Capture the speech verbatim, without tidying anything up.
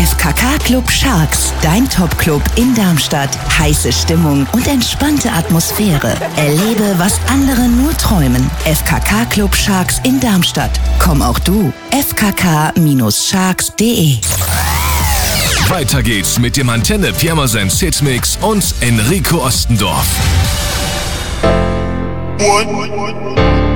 F K K Club Sharks, dein Top-Club in Darmstadt. Heiße Stimmung und entspannte Atmosphäre. Erlebe, was andere nur träumen. F K K Club Sharks in Darmstadt. Komm auch du. f k k Bindestrich sharks punkt de. Weiter geht's mit dem Antenne Pirmasens Hitmix und Enrico Ostendorf. What?